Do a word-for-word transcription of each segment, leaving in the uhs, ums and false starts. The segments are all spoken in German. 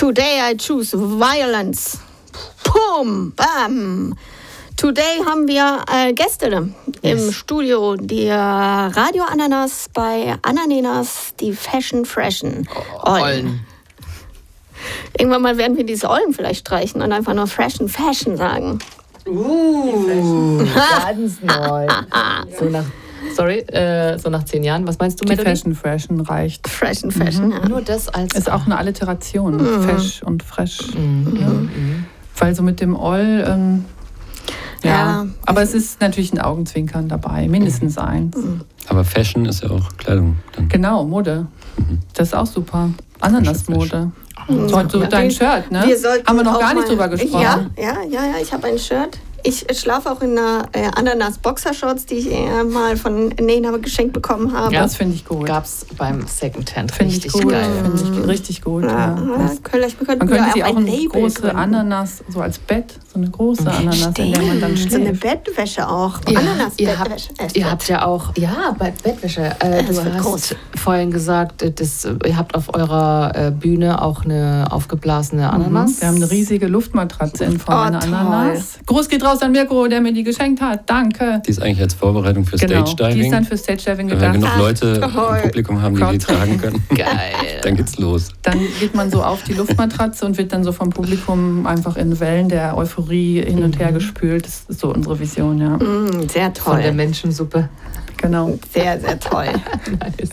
Today I choose violence. Pum, bam. Today haben wir äh, Gäste im yes. Studio, die äh, Radio Ananas bei Ananenas, die Fashion Freshen. Ollen. Ollen. Irgendwann mal werden wir diese Ollen vielleicht streichen und einfach nur Freshen Fashion sagen. Uh, ganz neu. So nach, sorry, äh, so nach zehn Jahren. Was meinst du, Melody? Fashion Freshen reicht. Freshen Fashion, mhm. ja. Nur das als... Ist auch eine Alliteration. Mhm. Fesch und fresh. Mhm. Ja. Mhm. Weil so mit dem Oll... Ähm, ja. ja, aber es ist natürlich ein Augenzwinkern dabei, mindestens mhm. eins. Aber Fashion ist ja auch Kleidung. Dann. Genau, Mode. Mhm. Das ist auch super. Ananasmode. Mhm. So, so dein Shirt, ne? Wir haben wir noch gar nicht drüber gesprochen. Ja, ja, ja, ja, ich habe ein Shirt. Ich schlafe auch in einer äh, Ananas-Boxershorts, die ich äh, mal von Nena geschenkt bekommen habe. Ja, das finde ich gut. Gab's beim Secondhand. Finde ich gut. Geil. Finde ich richtig gut. Ja, ja. Ja, vielleicht man könnte sich auch, auch eine große gründen. Ananas, so als Bett, so eine große Ananas, Stimmt. in der man dann schläft. So eine Bettwäsche auch. Ja, Ananas-Bettwäsche. Ihr, habt, ihr habt ja auch, ja, bei Bettwäsche. Äh, du hast groß. vorhin gesagt, das, ihr habt auf eurer äh, Bühne auch eine aufgeblasene Ananas. Mhm. Wir haben eine riesige Luftmatratze in Form oh, einer Ananas. Groß geht raus an Mirko, der mir die geschenkt hat. Danke. Die ist eigentlich als Vorbereitung für genau, Stage-Diving. Die ist dann für Stage-Diving gedacht. Wenn wir genug Leute Ach, im Publikum haben, die die tragen können. Geil. Dann geht's los. Dann geht man so auf die Luftmatratze und wird dann so vom Publikum einfach in Wellen der Euphorie hin und her gespült. Das ist so unsere Vision, ja. Mm, sehr toll. Von der Menschensuppe. Genau. Sehr, sehr toll. Nice.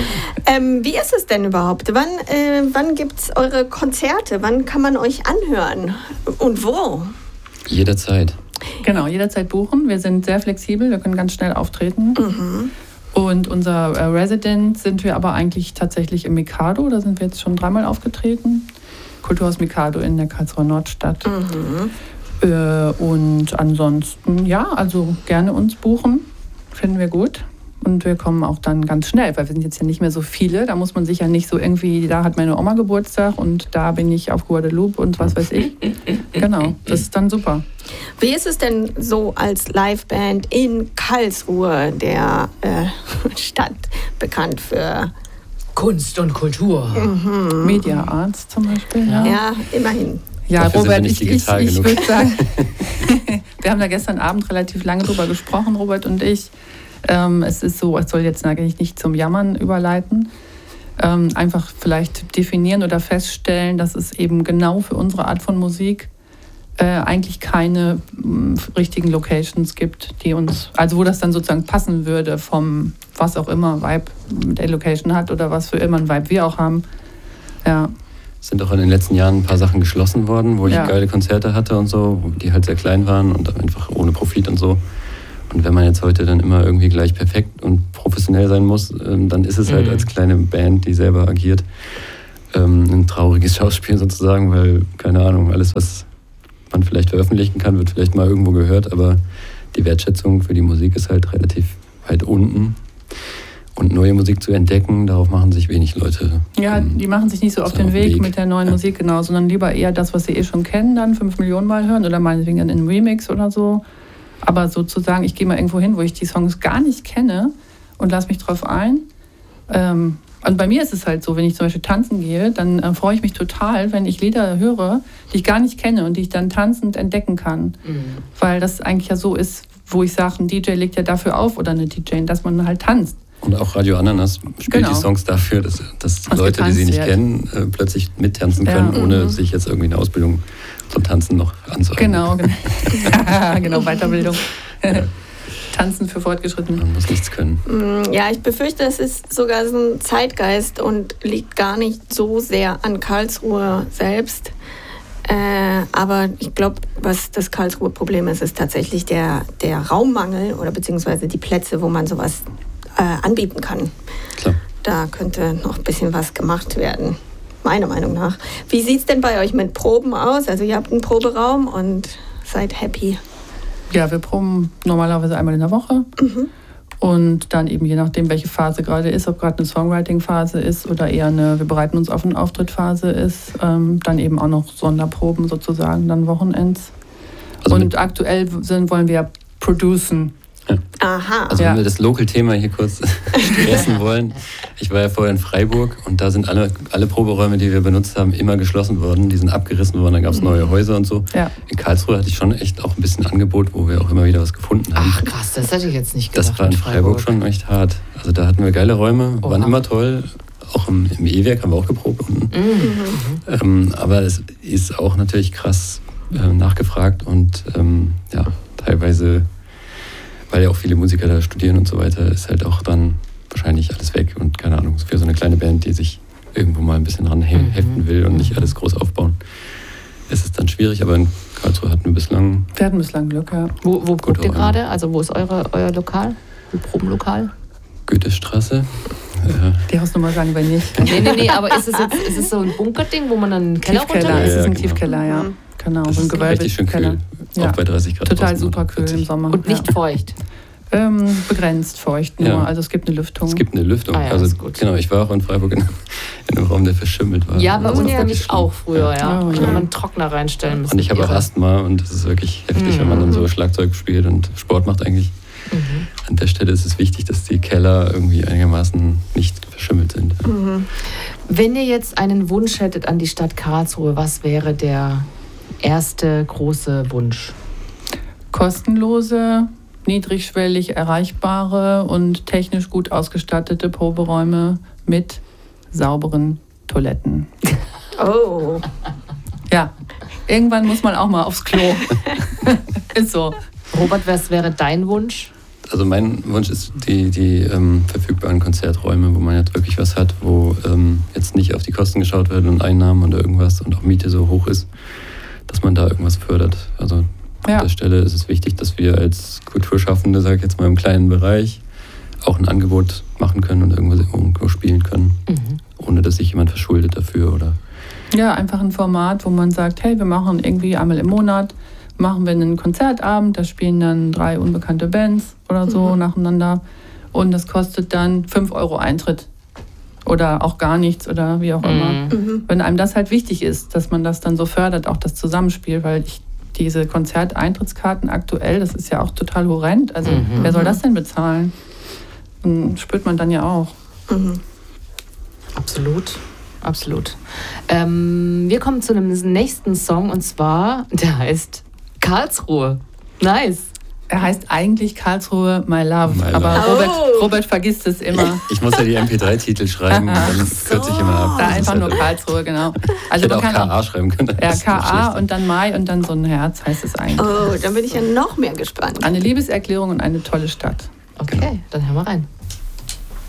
Ähm, wie ist es denn überhaupt? Wann, äh, wann gibt es eure Konzerte? Wann kann man euch anhören? Und wo? Jederzeit. Genau, jederzeit buchen. Wir sind sehr flexibel, wir können ganz schnell auftreten. Mhm. Und unser äh, Resident sind wir aber eigentlich tatsächlich im Mikado. Da sind wir jetzt schon dreimal aufgetreten. Kulturhaus Mikado in der Karlsruher Nordstadt. Mhm. Äh, und ansonsten, ja, also gerne uns buchen. Finden wir gut. Und wir kommen auch dann ganz schnell, weil wir sind jetzt ja nicht mehr so viele. Da muss man sich ja nicht so irgendwie, da hat meine Oma Geburtstag und da bin ich auf Guadeloupe und was weiß ich. Genau, das ist dann super. Wie ist es denn so als Liveband in Karlsruhe, der äh, Stadt bekannt für Kunst und Kultur? Mhm. Media Arts zum Beispiel. Ja, ja immerhin. Ja, Dafür Robert, ich, ich, ich würde sagen, wir, wir haben da gestern Abend relativ lange drüber gesprochen, Robert und ich. Ähm, es ist so, es soll jetzt eigentlich nicht zum Jammern überleiten. Ähm, einfach vielleicht definieren oder feststellen, dass es eben genau für unsere Art von Musik äh, eigentlich keine m, richtigen Locations gibt, die uns, also wo das dann sozusagen passen würde vom was auch immer Vibe der Location hat oder was für immer ein Vibe wir auch haben. Ja. Es sind auch in den letzten Jahren ein paar Sachen geschlossen worden, wo ich ja. geile Konzerte hatte und so, die halt sehr klein waren und einfach ohne Profit und so. Und wenn man jetzt heute dann immer irgendwie gleich perfekt und professionell sein muss, dann ist es halt mhm. als kleine Band, die selber agiert, ein trauriges Schauspiel sozusagen, weil, keine Ahnung, alles, was man vielleicht veröffentlichen kann, wird vielleicht mal irgendwo gehört, aber die Wertschätzung für die Musik ist halt relativ weit unten. Und neue Musik zu entdecken, darauf machen sich wenig Leute. Ja, ähm, die machen sich nicht so auf den Weg, Weg mit der neuen ja. Musik, genau, sondern lieber eher das, was sie eh schon kennen, dann fünf Millionen Mal hören oder meinetwegen dann in einem Remix oder so. Aber sozusagen, ich gehe mal irgendwo hin, wo ich die Songs gar nicht kenne und lasse mich drauf ein. Ähm, und bei mir ist es halt so, wenn ich zum Beispiel tanzen gehe, dann äh, freue ich mich total, wenn ich Lieder höre, die ich gar nicht kenne und die ich dann tanzend entdecken kann. Mhm. Weil das eigentlich ja so ist, wo ich sage, ein D J legt ja dafür auf oder eine D J, dass man halt tanzt. Und auch Radio Ananas spielt genau. die Songs dafür, dass, dass Leute, die sie nicht wird. kennen, äh, plötzlich mittanzen können, ja. ohne mhm. sich jetzt irgendwie eine Ausbildung zum Tanzen noch anzueignen. Genau, genau. genau, Weiterbildung. Ja. Tanzen für Fortgeschrittene. Man muss nichts können. Ja, ich befürchte, es ist sogar so ein Zeitgeist und liegt gar nicht so sehr an Karlsruhe selbst. Äh, aber ich glaube, was das Karlsruhe-Problem ist, ist tatsächlich der, der Raummangel oder beziehungsweise die Plätze, wo man sowas äh, anbieten kann. Klar. Da könnte noch ein bisschen was gemacht werden, meiner Meinung nach. Wie sieht es denn bei euch mit Proben aus? Also ihr habt einen Proberaum und seid happy. Ja, wir proben normalerweise einmal in der Woche. Mhm. Und dann eben je nachdem, welche Phase gerade ist, ob gerade eine Songwriting-Phase ist oder eher eine, wir bereiten uns auf eine Auftrittphase ist, ähm, dann eben auch noch Sonderproben sozusagen, dann Wochenends. Also und aktuell sind, wollen wir producen. Ja. Aha. Also Ja. wenn wir das Local-Thema hier kurz stressen wollen. Ich war ja vorher in Freiburg und da sind alle, alle Proberäume, die wir benutzt haben, immer geschlossen worden. Die sind abgerissen worden, da gab es neue Häuser und so. Ja. In Karlsruhe hatte ich schon echt auch ein bisschen Angebot, wo wir auch immer wieder was gefunden haben. Ach krass, das hätte ich jetzt nicht gedacht. Das war in Freiburg schon echt hart. Also da hatten wir geile Räume, waren Oha. immer toll. Auch im, im E-Werk haben wir auch geprobt. Und, Mhm. ähm, aber es ist auch natürlich krass äh, nachgefragt und ähm, ja, teilweise, weil ja auch viele Musiker da studieren und so weiter, ist halt auch dann wahrscheinlich alles weg und keine Ahnung, für so eine kleine Band, die sich irgendwo mal ein bisschen ran he- Mhm. heften will und nicht alles groß aufbauen, ist es dann schwierig. Aber in Karlsruhe hatten wir bislang Wir hatten bislang Glück, ja. Wo, wo probt ihr Räume. gerade? Also wo ist eure, euer Lokal? Wo Probenlokal? Goethestraße. Äh, Die Hausnummer sagen wir nicht. Nee, nee, nee, aber ist es jetzt ist es so ein Bunkerding, wo man dann einen Keller Tiefkeller, runter es ist Ja, ein genau. Tiefkeller, ja. Mhm. Genau, das so ein ist richtig schön Gewölbekeller. kühl. Ja. Auch bei dreißig Grad. Total draußen super oder kühl im vierzig. Sommer. und nicht ja. feucht? Ähm, begrenzt feucht nur, Ja. also es gibt eine Lüftung. Es gibt eine Lüftung. Ah ja, also, ist gut. Genau, ich war auch in Freiburg in, in einem Raum, der verschimmelt war. Ja, bei Also uns wirklich nämlich schlimm. auch früher, ja. Oh, Da ja. hätte man einen Trockner reinstellen müssen. Und ich habe auch Irre. Asthma und das ist wirklich heftig, Mhm. wenn man dann so Schlagzeug spielt und Sport macht eigentlich. Mhm. An der Stelle ist es wichtig, dass die Keller irgendwie einigermaßen nicht verschimmelt sind. Ja. Mhm. Wenn ihr jetzt einen Wunsch hättet an die Stadt Karlsruhe, was wäre der erste große Wunsch? Kostenlose, niedrigschwellig erreichbare und technisch gut ausgestattete Proberäume mit sauberen Toiletten. Oh. Ja, irgendwann muss man auch mal aufs Klo. Ist so. Robert, was wäre dein Wunsch? Also mein Wunsch ist die, die ähm, verfügbaren Konzerträume, wo man jetzt wirklich was hat, wo ähm, jetzt nicht auf die Kosten geschaut wird und Einnahmen oder irgendwas und auch Miete so hoch ist, dass man da irgendwas fördert. Also Ja. an der Stelle ist es wichtig, dass wir als Kulturschaffende, sage ich jetzt mal im kleinen Bereich, auch ein Angebot machen können und irgendwo, irgendwo spielen können, Mhm. ohne dass sich jemand verschuldet dafür oder Ja, einfach ein Format, wo man sagt, hey, wir machen irgendwie einmal im Monat, machen wir einen Konzertabend, da spielen dann drei unbekannte Bands oder so Mhm. nacheinander und das kostet dann fünf Euro Eintritt oder auch gar nichts oder wie auch immer. Mhm. Wenn einem das halt wichtig ist, dass man das dann so fördert, auch das Zusammenspiel, weil ich diese Konzerteintrittskarten aktuell, das ist ja auch total horrend, also Mhm. wer soll das denn bezahlen? Und spürt man dann ja auch. Mhm. Absolut, absolut. Ähm, wir kommen zu einem nächsten Song und zwar, der heißt Karlsruhe. Nice. Er heißt eigentlich Karlsruhe My Love, My Love. aber Robert, Oh. Robert vergisst es immer. ich muss ja die M P drei Titel schreiben und dann kürze ich immer ab. Da Das ist einfach halt- nur Karlsruhe, genau. Ich Also hätte man auch kann K auch A schreiben können. ja, Das ist K nicht A schlecht. und dann Mai und dann so ein Herz heißt es eigentlich. Oh, dann bin ich ja noch mehr gespannt. Eine Liebeserklärung und eine tolle Stadt. Okay, dann hören wir rein.